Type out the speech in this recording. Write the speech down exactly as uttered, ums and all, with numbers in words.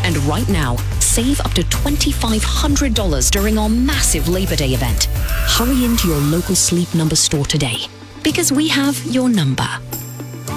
And right now, save up to twenty-five hundred dollars during our massive Labor Day event. Hurry into your local Sleep Number store today, because we have your number.